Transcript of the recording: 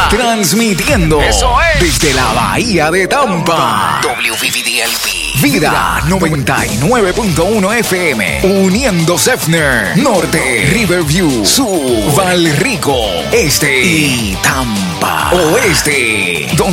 Transmitiendo desde la Bahía de Tampa. WVVDLP. Vida 99.1 FM. Uniendo Sefner. Norte. Riverview. Sur. Valrico. Este. Y Tampa. Oeste.